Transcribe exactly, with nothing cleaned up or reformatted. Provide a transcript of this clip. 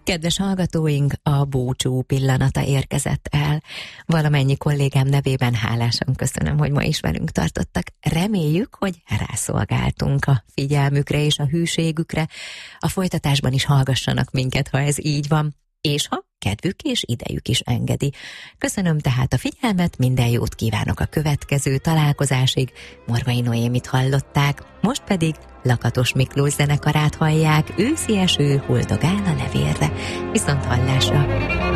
Kedves hallgatóink, a búcsú pillanata érkezett el. Valamennyi kollégám nevében hálásan köszönöm, hogy ma is velünk tartottak. Reméljük, hogy rászolgáltunk a figyelmükre és a hűségükre. A folytatásban is hallgassanak minket, ha ez így van, és ha kedvük és idejük is engedi. Köszönöm tehát a figyelmet, minden jót kívánok a következő találkozásig. Morvai Noémit hallották, most pedig Lakatos Miklós zenekarát hallják, Őszi eső huldogál a levélre. Viszont hallásra!